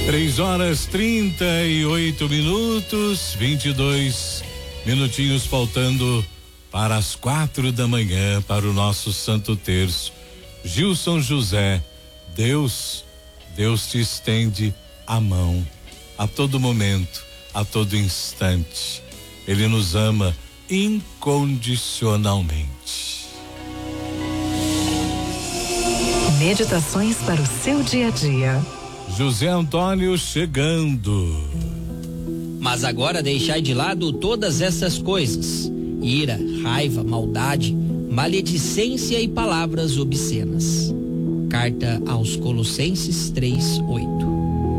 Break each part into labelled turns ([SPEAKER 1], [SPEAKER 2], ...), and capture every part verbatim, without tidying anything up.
[SPEAKER 1] Três horas trinta e oito minutos, vinte e dois minutinhos faltando para as quatro da manhã para o nosso Santo Terço. Gilson José, Deus, Deus te estende a mão a todo momento, a todo instante. Ele nos ama incondicionalmente.
[SPEAKER 2] Meditações para o seu dia a dia.
[SPEAKER 1] José Antônio chegando.
[SPEAKER 3] Mas agora deixai de lado todas essas coisas: ira, raiva, maldade, maledicência e palavras obscenas. Carta aos Colossenses três, oito.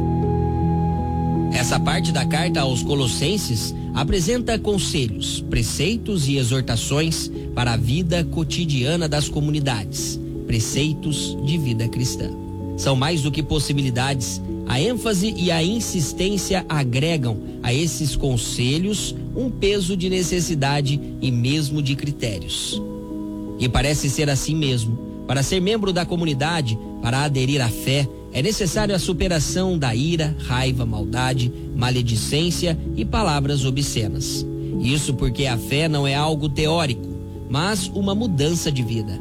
[SPEAKER 3] Essa parte da carta aos Colossenses apresenta conselhos, preceitos e exortações para a vida cotidiana das comunidades, preceitos de vida cristã. São mais do que possibilidades. A ênfase e a insistência agregam a esses conselhos um peso de necessidade e mesmo de critérios. E parece ser assim mesmo. Para ser membro da comunidade, para aderir à fé, é necessário a superação da ira, raiva, maldade, maledicência e palavras obscenas. Isso porque a fé não é algo teórico, mas uma mudança de vida.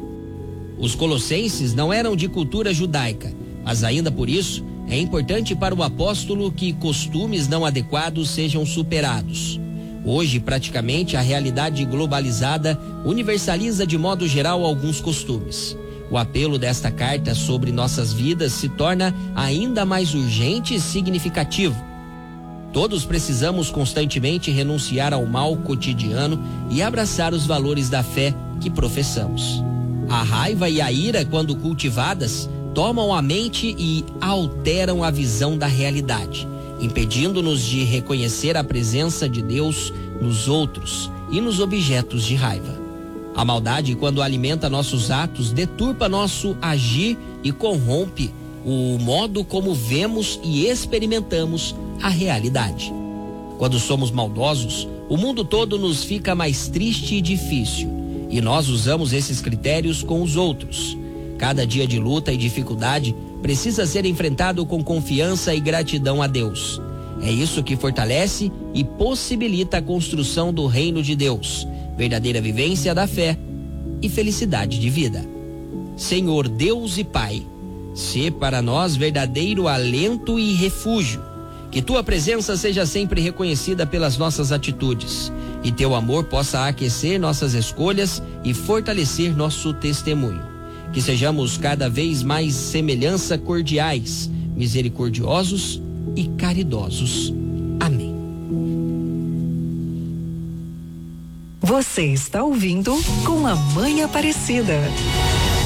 [SPEAKER 3] Os colossenses não eram de cultura judaica, mas ainda por isso é importante para o apóstolo que costumes não adequados sejam superados. Hoje, praticamente, a realidade globalizada universaliza de modo geral alguns costumes. O apelo desta carta sobre nossas vidas se torna ainda mais urgente e significativo. Todos precisamos constantemente renunciar ao mal cotidiano e abraçar os valores da fé que professamos. A raiva e a ira, quando cultivadas, tomam a mente e alteram a visão da realidade, impedindo-nos de reconhecer a presença de Deus nos outros e nos objetos de raiva. A maldade, quando alimenta nossos atos, deturpa nosso agir e corrompe o modo como vemos e experimentamos a realidade. Quando somos maldosos, o mundo todo nos fica mais triste e difícil, e nós usamos esses critérios com os outros. Cada dia de luta e dificuldade precisa ser enfrentado com confiança e gratidão a Deus. É isso que fortalece e possibilita a construção do reino de Deus, verdadeira vivência da fé e felicidade de vida. Senhor Deus e Pai, sê para nós verdadeiro alento e refúgio. Que tua presença seja sempre reconhecida pelas nossas atitudes e teu amor possa aquecer nossas escolhas e fortalecer nosso testemunho. Que sejamos cada vez mais semelhança cordiais, misericordiosos e caridosos. Amém.
[SPEAKER 2] Você está ouvindo Com a Mãe Aparecida.